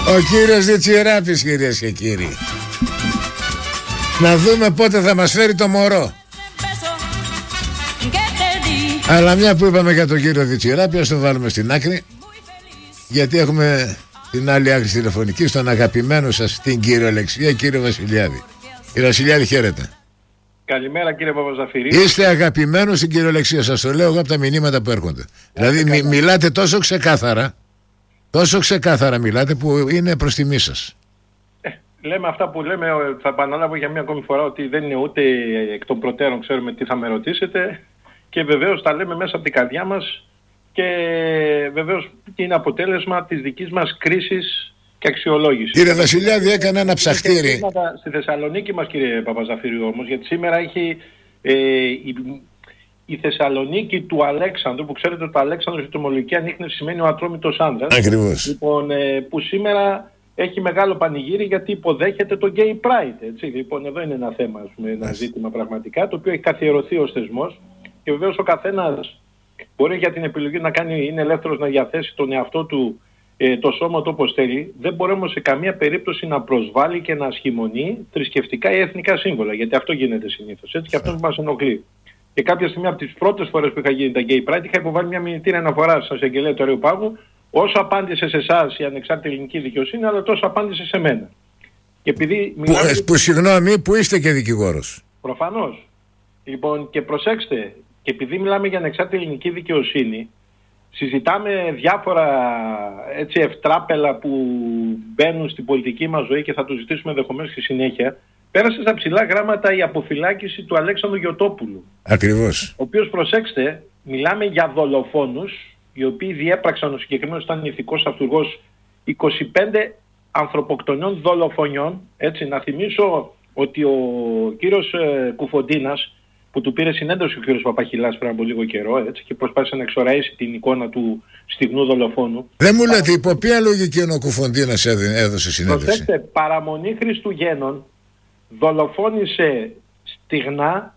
Ο κύριος Διτσιεράπης, κυρίες και κύριοι. Να δούμε πότε θα μας φέρει το μωρό. Αλλά μια που είπαμε για τον κύριο Διτσιεράπη, ας το βάλουμε στην άκρη, γιατί έχουμε την άλλη άκρη τηλεφωνική, στον αγαπημένο σας την κυριολεξία κύριο Βασιλιάδη. Κύριε Βασιλιάδη, χαίρετε. Καλημέρα κύριε Παπαζαφυρή. Είστε αγαπημένος στην κυριολεξία, σας το λέω εγώ από τα μηνύματα που έρχονται. Δηλαδή μιλάτε τόσο ξεκάθαρα μιλάτε που είναι προς τιμή σας. Λέμε αυτά που λέμε, θα επαναλάβω για μια ακόμη φορά, ότι δεν είναι ούτε εκ των προτέρων ξέρουμε τι θα με ρωτήσετε, και βεβαίως τα λέμε μέσα από την καρδιά μας, και βεβαίως είναι αποτέλεσμα της δικής μας κρίσης και αξιολόγησης. Κύριε Βασιλιάδη, έκανα ένα ψαχτήρι. Στη Θεσσαλονίκη μας, κύριε Παπαζαφύριου, όμως, γιατί σήμερα έχει η Θεσσαλονίκη του Αλέξανδρου, που ξέρετε ότι το Αλέξανδρο στην ετυμολογική ανίχνευση σημαίνει ο ατρόμητος άνδρας. Ακριβώς. Λοιπόν, που σήμερα έχει μεγάλο πανηγύρι γιατί υποδέχεται το Gay Pride. Έτσι. Λοιπόν, εδώ είναι ένα θέμα, ένα ζήτημα πραγματικά, το οποίο έχει καθιερωθεί ως θεσμός, και βεβαίως ο καθένας μπορεί για την επιλογή να κάνει, είναι ελεύθερος να διαθέσει τον εαυτό του, το σώμα του όπως θέλει. Δεν μπορεί όμως σε καμία περίπτωση να προσβάλλει και να ασχημονεί θρησκευτικά ή εθνικά σύμβολα, γιατί αυτό γίνεται συνήθως. Έτσι, και αυτό μας ενοχλεί. Και κάποια στιγμή από τις πρώτες φορές που είχα γίνει τα Gay Pride, είχα υποβάλει μια μηνυτήρια αναφορά στα εισαγγελέα του Αεροπάγου, όσο απάντησε σε εσάς η ανεξάρτητη ελληνική δικαιοσύνη, αλλά τόσο απάντησε σε μένα. Και επειδή συγγνώμη, που είστε και δικηγόρος. Προφανώς. Λοιπόν, και προσέξτε, και επειδή μιλάμε για ανεξάρτητη ελληνική δικαιοσύνη, συζητάμε διάφορα έτσι ευτράπελα που μπαίνουν στην πολιτική μας ζωή, και θα το ζητήσουμε ενδεχομένως στη συνέχεια. Πέρασε στα ψηλά γράμματα η αποφυλάκηση του Αλέξανδρου Γιωτόπουλου. Ακριβώς. Ο οποίος, προσέξτε, μιλάμε για δολοφόνους, οι οποίοι διέπραξαν, ο συγκεκριμένος ήταν ηθικός αυτούργος 25 ανθρωποκτονιών δολοφονιών. Έτσι, να θυμίσω ότι ο κύριος Κουφοντίνας, που του πήρε συνέντευξη ο κύριος Παπαχιλάς πριν από λίγο καιρό, έτσι, και προσπάθησε να εξοραίσει την εικόνα του στιγνού δολοφόνου. Δεν μου λέτε υπό ποια λογική ο Κουφοντίνας έδωσε συνέντευξη? Προσέξτε, παραμονή Χριστουγέννων δολοφόνησε στιγνά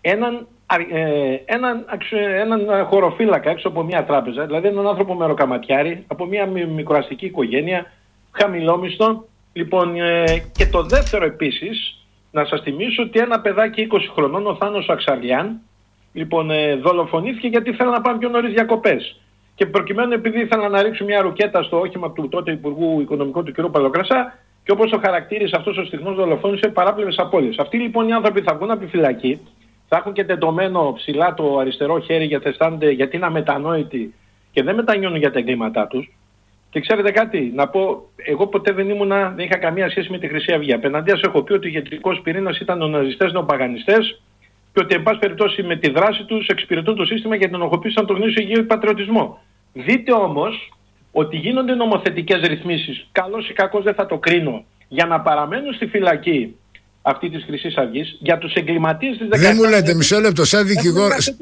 έναν χωροφύλακα έξω από μια τράπεζα, δηλαδή έναν άνθρωπο μεροκαματιάρη από μια μικροαστική οικογένεια, χαμηλόμισθο. Λοιπόν, και το δεύτερο επίσης, να σας θυμίσω ότι ένα παιδάκι 20 χρονών, ο Θάνος Αξαριάν, λοιπόν, δολοφονήθηκε γιατί ήθελε να πάμε πιο νωρίς διακοπές. Και προκειμένου, επειδή ήθελα να ρίξω μια ρουκέτα στο όχημα του τότε Υπουργού Οικονομικού του κ. Παλοκρασά, και όπως το χαρακτήρισε αυτός ο στιγνός δολοφόνησε παράπλευρες απώλειες. Αυτοί λοιπόν οι άνθρωποι θα βγουν από τη φυλακή, θα έχουν και τεντωμένο ψηλά το αριστερό χέρι, γιατί αισθάνονται, γιατί είναι αμετανόητοι και δεν μετανιώνουν για τα εγκλήματά τους. Και ξέρετε κάτι, να πω, εγώ ποτέ δεν είχα καμία σχέση με τη Χρυσή Αυγή. Απέναντίας έχω πει ότι ο ηγετικός πυρήνας ήταν ο ναζιστές νεοπαγανιστές, και ότι εν πάση περιπτώσει με τη δράση τους εξυπηρετούν το σύστημα για την ενοχοποίηση σαν το γνήσιο υγιή πατριωτισμό. Δείτε όμως ότι γίνονται νομοθετικές ρυθμίσεις, καλώς ή κακώς δεν θα το κρίνω, για να παραμένουν στη φυλακή αυτή της Χρυσής Αυγής, για τους εγκληματίες της 17ης. Δεν μου λέτε, μισό λεπτό, σαν δικηγόρος.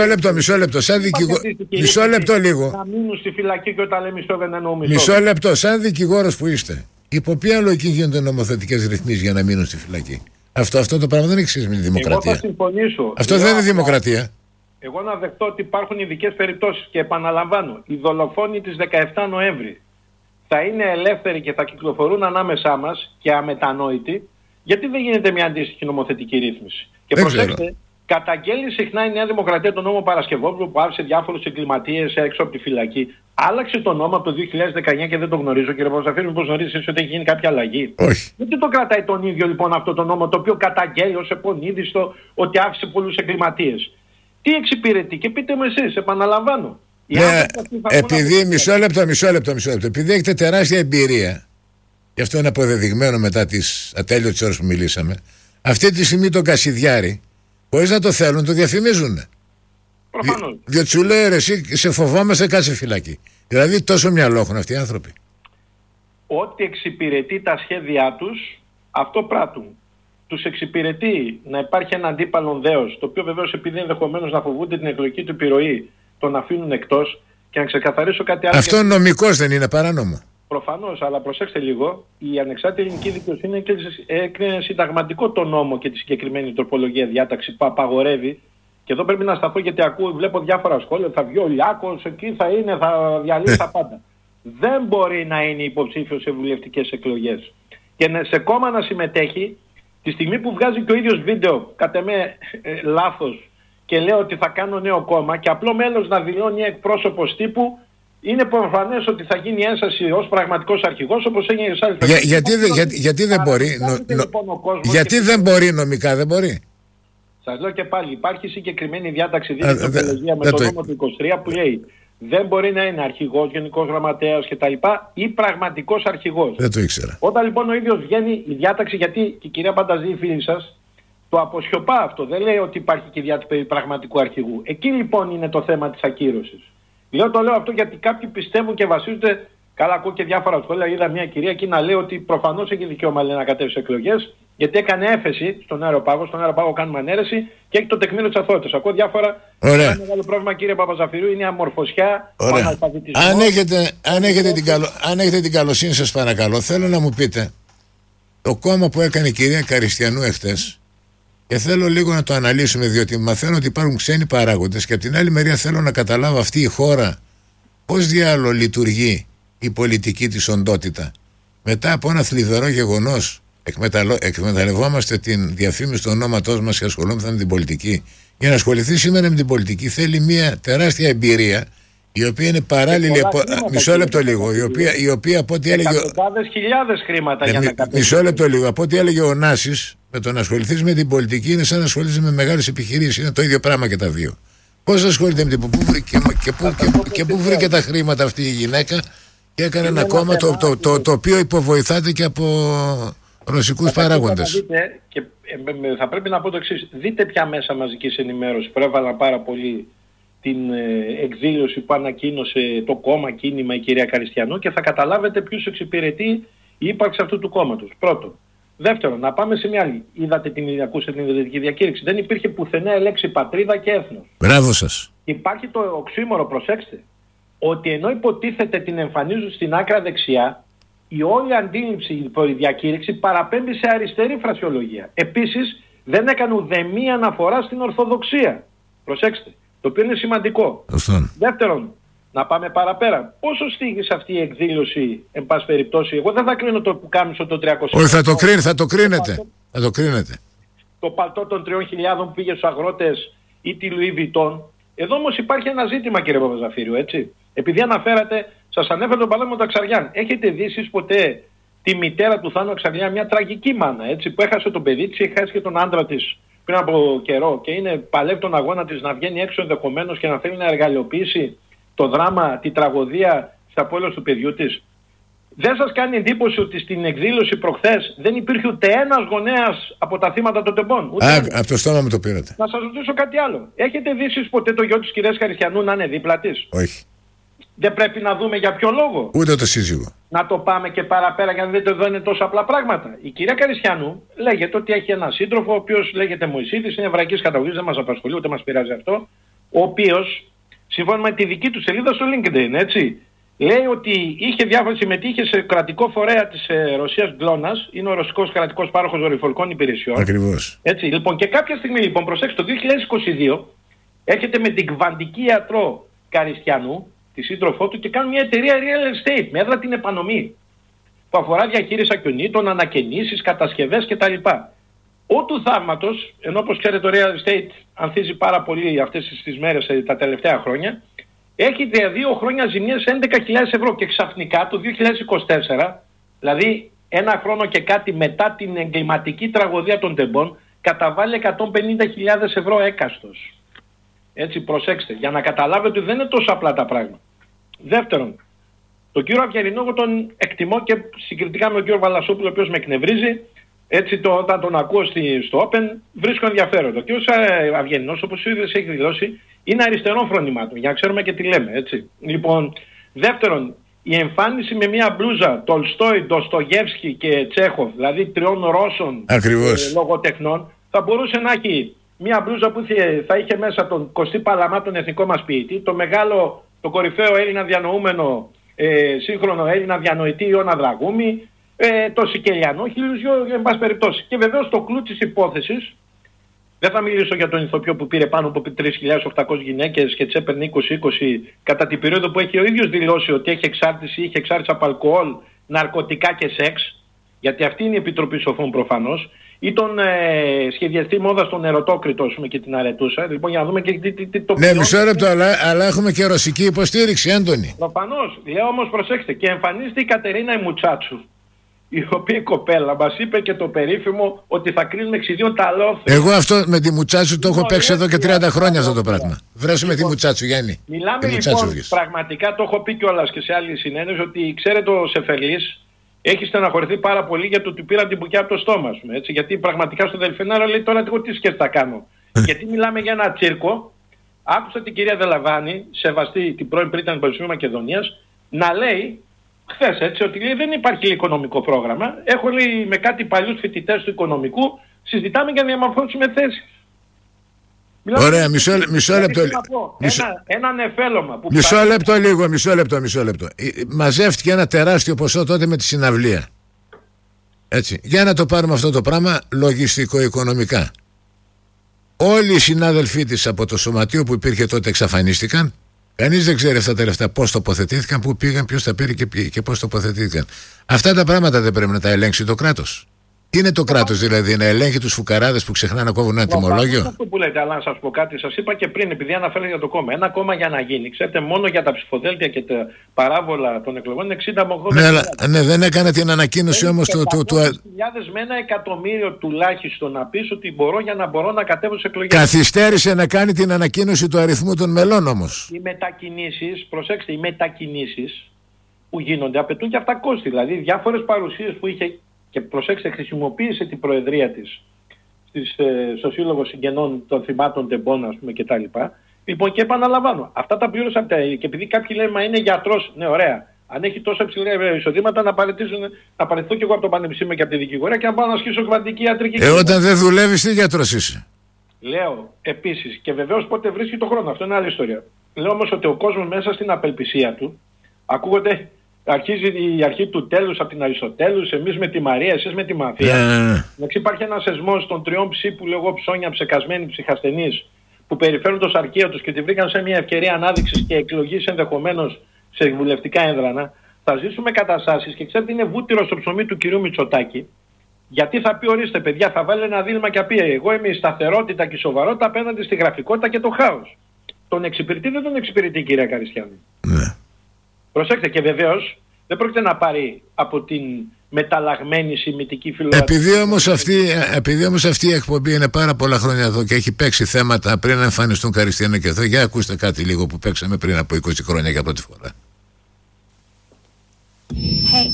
Μισό λεπτό λίγο. Να μείνουν στη φυλακή, και όταν λέμε μισό δεν εννοώ μισό. Μισό λεπτό, σαν δικηγόρος που είστε, υπό ποια λογική γίνονται νομοθετικές ρυθμίσεις για να μείνουν στη φυλακή? Αυτό το πράγμα δεν έχει σχέση με τη δημοκρατία. Εγώ θα συμφωνήσω. Αυτό δεν είναι δημοκρατία. Εγώ να δεχτώ ότι υπάρχουν ειδικές περιπτώσεις, και επαναλαμβάνω, οι δολοφόνοι της 17 Νοέμβρη θα είναι ελεύθεροι και θα κυκλοφορούν ανάμεσά μας και αμετανόητοι. Γιατί δεν γίνεται μια αντίστοιχη νομοθετική ρύθμιση? Και προσέξτε, καταγγέλει συχνά η Νέα Δημοκρατία τον νόμο Παρασκευόπουλου, που άφησε διάφορους εγκληματίες έξω από τη φυλακή. Άλλαξε τον νόμο από το 2019 και δεν το γνωρίζω, κύριε Παπαζαφύριου, μήπως γνωρίζεις ότι έχει γίνει κάποια αλλαγή? Όχι. Γιατί το κρατάει τον ίδιο λοιπόν αυτό το νόμο, το οποίο καταγγέλει ως επονίδιστο ότι άφησε πολλούς εγκληματίες? Τι εξυπηρετεί? Και πείτε μου εσείς, επαναλαμβάνω. Επειδή, μισό λεπτό, επειδή έχετε τεράστια εμπειρία, γι' αυτό είναι αποδεδειγμένο μετά τις ατέλειωτες ώρες που μιλήσαμε, αυτή τη στιγμή τον Κασιδιάρη, χωρίς να το θέλουν, το διαφημίζουν. Προφανώς. Διότι σου λέει, εσύ σε φοβόμαστε, κάτσε φυλακή. Δηλαδή τόσο μυαλό έχουν αυτοί οι άνθρωποι. Ό,τι εξυπηρετεί τα σχέδιά τους, αυτό πράττουν. Τους εξυπηρετεί να υπάρχει ένα αντίπαλον δέος, το οποίο βεβαίως, επειδή ενδεχομένως να φοβούνται την εκλογική του επιρροή, τον αφήνουν εκτός. Και να ξεκαθαρίσω κάτι άλλο. Αυτό νομικός δεν είναι, παράνομο? Προφανώς, αλλά προσέξτε λίγο, η ανεξάρτητη ελληνική δικαιοσύνη έκρινε συνταγματικό το νόμο και τη συγκεκριμένη τροπολογία διάταξη που απαγορεύει. Και εδώ πρέπει να σταθώ, γιατί βλέπω διάφορα σχόλια. Θα βγει ο Λιάκος, εκεί θα είναι, θα διαλύσει τα πάντα. δεν μπορεί να είναι υποψήφιος σε βουλευτικές εκλογές. Και σε κόμμα να συμμετέχει, τη στιγμή που βγάζει και ο ίδιος βίντεο, κατά με λάθος, και λέει ότι θα κάνω νέο κόμμα και απλό μέλος να δηλώνει εκπρόσωπος τύπου, είναι προφανές ότι θα γίνει ένσταση ως πραγματικός αρχηγός, όπως έγινε σε άλλες περιπτώσεις. Γιατί δεν μπορεί, γιατί δεν μπορεί νομικά, δεν μπορεί. Σας λέω και πάλι, υπάρχει συγκεκριμένη διάταξη δίκαιη με το νόμο του 23 που λέει δεν μπορεί να είναι αρχηγός, γενικός γραμματέας κτλ. Ή πραγματικός αρχηγός. Δεν το ήξερα. Όταν λοιπόν ο ίδιος βγαίνει η διάταξη, γιατί και η κυρία Πανταζή, η φίλη σας, το αποσιωπά αυτό. Δεν λέει ότι υπάρχει και διάταξη περί πραγματικού αρχηγού. Εκεί λοιπόν είναι το θέμα της ακύρωσης. Το λέω αυτό γιατί κάποιοι πιστεύουν και βασίζονται. Καλά, ακούω και διάφορα σχόλια. Είδα μια κυρία εκεί να λέει ότι προφανώς έχει δικαίωμα να κατέβει σε εκλογές, γιατί έκανε έφεση στον Αεροπάγο. Στον Αεροπάγο κάνουμε ανέρεση και έχει το τεκμήριο της αθωότητας. Ακούω διάφορα. Ένα μεγάλο πρόβλημα, κύριε Παπαζαφυρίου, είναι η αμορφωσιά, ο αναλφαβητισμός. Αν έχετε την καλοσύνη, σας παρακαλώ, θέλω να μου πείτε το κόμμα που έκανε η κυρία Καριστιανού εχθές. Και θέλω λίγο να το αναλύσουμε, διότι μαθαίνω ότι υπάρχουν ξένοι παράγοντες και από την άλλη μεριά θέλω να καταλάβω αυτή η χώρα πώς διάλογο λειτουργεί η πολιτική της οντότητα. Μετά από ένα θλιβερό γεγονός εκμεταλλευόμαστε την διαφήμιση του ονόματός μας και ασχολούμαστε με την πολιτική. Για να ασχοληθεί σήμερα με την πολιτική θέλει μια τεράστια εμπειρία, η οποία είναι παράλληλη. Μισό λεπτό λίγο. Η οποία από ό,τι έλεγε. Εκατοντάδες χιλιάδες χρήματα για να κατέβει. Μισό λεπτό λίγο. Από ό,τι έλεγε ο Νάσης, με το να ασχοληθεί με την πολιτική είναι σαν να ασχολείσαι με μεγάλες επιχειρήσεις. Είναι το ίδιο πράγμα και τα δύο. Πώς ασχολείται με την και πού βρήκε τα χρήματα αυτή η γυναίκα και έκανε ένα κόμμα το οποίο υποβοηθάται και από ρωσικούς παράγοντες. Και θα πρέπει να πω το εξής. Δείτε ποια μέσα μαζικής ενημέρωσης προέβαλαν πάρα πολύ την εκδήλωση που ανακοίνωσε το κόμμα κίνημα η κυρία Καριστιανού και θα καταλάβετε ποιους εξυπηρετεί η ύπαρξη αυτού του κόμματος. Πρώτον. Δεύτερον, να πάμε σε μια άλλη. Ακούσατε την ιδρυτική διακήρυξη. Δεν υπήρχε πουθενά λέξη πατρίδα και έθνος. Μπράβο σας. Υπάρχει το οξύμορο, προσέξτε, ότι ενώ υποτίθεται την εμφανίζουν στην άκρα δεξιά, η όλη αντίληψη, η διακήρυξη παραπέμπει σε αριστερή φρασιολογία. Επίσης, δεν έκανε ουδέμια αναφορά στην Ορθοδοξία. Προσέξτε, το οποίο είναι σημαντικό. Δεύτερον, να πάμε παραπέρα. Πόσο στήγησε αυτή η εκδήλωση, εν πάση περιπτώσει, εγώ δεν θα κρίνω το πουκάμισο των 300. Όχι, θα το κρίνετε. Το παλτό των 3.000 που πήγε στους αγρότες ή τη Λουί Βιτόν. Εδώ όμως υπάρχει ένα ζήτημα, κύριε Παπαζαφύριου, έτσι. Επειδή αναφέρατε, σας ανέφερε τον παράδειγμα του Αξαριάν. Έχετε δει εσείς ποτέ τη μητέρα του Θάνου Αξαριάν, μια τραγική μάνα, έτσι, που έχασε τον παιδί της, έχασε και τον άντρα της πριν από καιρό και είναι παλεύει τον αγώνα της να βγαίνει έξω ενδεχομένως και να θέλει να εργαλειοποιήσει το δράμα, τη τραγωδία στα απώλεια του παιδιού της. Δεν σας κάνει εντύπωση ότι στην εκδήλωση προχθές δεν υπήρχε ούτε ένας γονέας από τα θύματα των τεμπών? Από το στόμα μου το πήρατε. Να σας ρωτήσω κάτι άλλο. Έχετε δει εσείς ποτέ το γιο της κυρίας Καριστιανού να είναι δίπλα της? Όχι. Δεν πρέπει να δούμε για ποιο λόγο? Ούτε το σύζυγο. Να το πάμε και παραπέρα για να δείτε εδώ είναι τόσο απλά πράγματα. Η κυρία Καριστιανού λέγεται ότι έχει έναν σύντροφο, ο οποίος λέγεται Μωυσίδης, είναι εβραϊκής καταγωγής, δεν μας απασχολεί ούτε μας πειράζει αυτό, ο οποίος, σύμφωνα με τη δική του σελίδα στο LinkedIn, έτσι, λέει ότι συμμετείχε σε κρατικό φορέα της Ρωσίας Γκλώνας, είναι ο ρωσικός κρατικός πάροχος δορυφορικών υπηρεσιών. Ακριβώς. Έτσι, λοιπόν, και κάποια στιγμή, λοιπόν, προσέξτε, το 2022 έρχεται με την κβαντική ιατρό Καριστιανού, τη σύντροφό του, και κάνουν μια εταιρεία real estate με έδρα την Επανομή, που αφορά διαχείριση ακινήτων, ανακαινήσεις, κατασκευές κτλ. Ο του θαύματος, ενώ όπως ξέρετε το real estate ανθίζει πάρα πολύ αυτές τις μέρες τα τελευταία χρόνια, έχει για 2 χρόνια ζημιές 11.000 ευρώ και ξαφνικά το 2024, δηλαδή ένα χρόνο και κάτι μετά την εγκληματική τραγωδία των τεμπών, καταβάλει 150.000 ευρώ έκαστος. Έτσι, προσέξτε, για να καταλάβετε ότι δεν είναι τόσο απλά τα πράγματα. Δεύτερον, τον κύριο Αυγερινό εγώ τον εκτιμώ και συγκριτικά με τον κύριο Βαλασσόπουλο, ο οποίος με εκνευρίζει. Έτσι, όταν τον ακούω στο Open, βρίσκω ενδιαφέρον. Ο κύριος Αυγερινός, όπως ο ίδιος έχει δηλώσει, είναι αριστερών φρονημάτων, για να ξέρουμε και τι λέμε. Έτσι. Λοιπόν, δεύτερον, η εμφάνιση με μια μπλούζα Τολστόι, Ντοστογεύσκι και Τσέχοφ, δηλαδή 3 Ρώσων λογοτεχνών, θα μπορούσε να έχει μια μπλούζα που θα είχε μέσα τον Κωστή Παλαμά, τον εθνικό μας ποιητή, το κορυφαίο Έλληνα διανοούμενο, σύγχρονο Έλληνα διανοητή Ιώνα Δραγούμη, το Σικελιανό, χίλιους δυο, εν πάση περιπτώσει. Και βεβαίως το κλου της υπόθεσης Δεν θα μιλήσω για τον ηθοποιό που πήρε πάνω από 3.800 γυναίκες και τις έπαιρνε 20-20 κατά την περίοδο που έχει ο ίδιος δηλώσει ότι είχε εξάρτηση από αλκοόλ, ναρκωτικά και σεξ, γιατί αυτή είναι η Επιτροπή Σοφών προφανώς, ή τον σχεδιαστή μόδας τον Ερωτόκριτο και την αρετούσα. Λοιπόν, για να δούμε και τι το ναι, μισό λεπτό, αλλά έχουμε και ρωσική υποστήριξη, Έντονη. Προφανώς. Λέω όμως, προσέξτε, και εμφανίζεται η Κατερίνα η Μουτσάτσου, η οποία η κοπέλα μας είπε και το περίφημο ότι θα κρίνουμε εξιδίων τα αλόθρια. Εγώ αυτό με τη Μουτσάτσου το έχω παίξει εδώ και 30 χρόνια αυτό το πράγμα. Βρέσουμε τη Μουτσάτσου, Γιάννη. Μιλάμε λοιπόν, πραγματικά το έχω πει κιόλας και σε άλλη συνέντευξη, ότι ξέρετε ο Σεφερλής έχει στεναχωρηθεί πάρα πολύ για το ότι πήρα την μπουκιά από το στόμα σου. Έτσι, γιατί πραγματικά στο Δελφινάρο λέει τώρα εγώ τι σκέφτεται να κάνω. Γιατί μιλάμε για ένα τσίρκο. Άκουσα την κυρία Δελαβάνη, σεβαστή την πρώην πρίτανη του Πανεπιστημίου Μακεδονίας, να λέει χθες έτσι ότι λέει, δεν υπάρχει οικονομικό πρόγραμμα. Έχω λέει με κάτι παλιούς φοιτητές του οικονομικού, συζητάμε για να διαμορφώσουμε θέσεις. Ωραία, μισό λεπτό. Ένα νεφέλωμα που Μισό λεπτό. Μαζεύτηκε ένα τεράστιο ποσό τότε με τη συναυλία. Έτσι. Για να το πάρουμε αυτό το πράγμα λογιστικο-οικονομικά. Όλοι οι συνάδελφοί της από το σωματείο που υπήρχε τότε εξαφανίστηκαν. Κανείς δεν ξέρει αυτά τα λεφτά πώς τοποθετήθηκαν, πού πήγαν, ποιος τα πήρε και πώς τοποθετήθηκαν. Αυτά τα πράγματα δεν πρέπει να τα ελέγξει το κράτος. Τι είναι το κράτος δηλαδή, να ελέγχει τους φουκαράδες που ξεχνάνε να κόβουν ένα τιμολόγιο? Αυτό που λέτε, αλλά να σας πω κάτι, σας είπα και πριν, επειδή αναφέρατε για το κόμμα. Ένα κόμμα για να γίνει, ξέρετε, μόνο για τα ψηφοδέλτια και τα παράβολα των εκλογών είναι 60 με 80. Ναι, δεν έκανε την ανακοίνωση όμως του. Με 1 εκατομμύριο τουλάχιστον να πεις ότι μπορώ για να μπορώ να κατέβω σε εκλογές. Καθυστέρησε να κάνει την ανακοίνωση του αριθμού των μελών όμως. Οι μετακινήσεις, προσέξτε, οι μετακινήσεις που γίνονται απαιτούν και αυτά κόστη. Δηλαδή διάφορες παρουσίες που είχε. Και προσέξτε, χρησιμοποίησε την προεδρία της στο Σύλλογο Συγγενών των Θυμάτων Τεμπών, ας πούμε, κτλ. Λοιπόν, και επαναλαμβάνω, αυτά τα πλήρωσα. Και επειδή κάποιοι λένε, μα είναι γιατρός, ναι, ωραία. Αν έχει τόσο υψηλά εισοδήματα, να παραιτηθώ κι εγώ από το Πανεπιστήμιο και από τη δικηγορία και να πάω να ασκήσω κβαντική ιατρική. Όταν δεν δουλεύεις, τι γιατρός είσαι? Λέω επίσης, και βεβαίως πότε βρίσκει το χρόνο, αυτό είναι άλλη ιστορία. Λέω όμως ότι ο κόσμος μέσα στην απελπισία του ακούγονται. Αρχίζει η αρχή του τέλους από την Αριστοτέλους, εμείς με τη Μαρία, εσείς με τη Μαθία. Υπάρχει ένας σεσμός των 3 που λέγω ψώνια ψεκασμένοι ψυχασθενείς που περιφέρουν το σαρκείο τους και τη βρήκαν σε μια ευκαιρία ανάδειξης και εκλογής ενδεχομένως σε βουλευτικά έδρανα. Θα ζήσουμε καταστάσεις και ξέρετε είναι βούτυρο στο ψωμί του κυρίου Μητσοτάκη. Γιατί θα πει, ορίστε παιδιά, θα βάλει ένα δίλημα και πει εγώ είμαι η σταθερότητα και η σοβαρότητα απέναντι στη γραφικότητα και το χάος. Τον εξυπηρετεί, δεν τον εξυπηρετεί η κυρία Καριστιάνη. Προσέξτε, και βεβαίως δεν πρόκειται να πάρει από την μεταλλαγμένη σημιτική φιλοσοφία. Επειδή όμως αυτή η εκπομπή είναι πάρα πολλά χρόνια εδώ και έχει παίξει θέματα πριν να εμφανιστούν Καριστιανοί και εδώ, για ακούστε κάτι λίγο που παίξαμε πριν από 20 χρόνια για πρώτη φορά. Hey,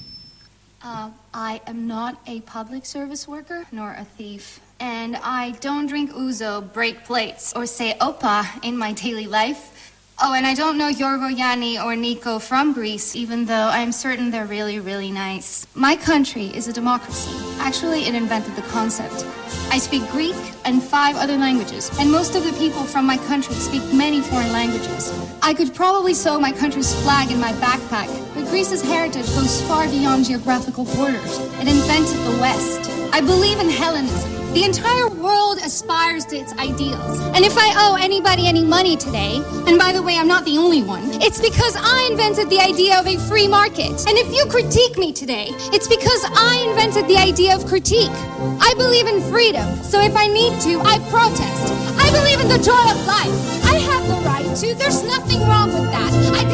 I am not a public service worker nor a thief. And I don't drink ouzo, break plates, or say opa in my daily life. Oh, and I don't know Yorgo, Yanni, or Nico from Greece, even though I'm certain they're really, really nice. My country is a democracy. Actually, it invented the concept. I speak Greek and 5 other languages, and most of the people from my country speak many foreign languages. I could probably sew my country's flag in my backpack, but Greece's heritage goes far beyond geographical borders. It invented the West. I believe in Hellenism. The entire world aspires to its ideals. And if I owe anybody any money today, and by the way, I'm not the only one, it's because I invented the idea of a free market. And if you critique me today, it's because I invented the idea of critique. I believe in freedom, so if I need to, I protest. I believe in the joy of life. I have the right to. There's nothing wrong with that. I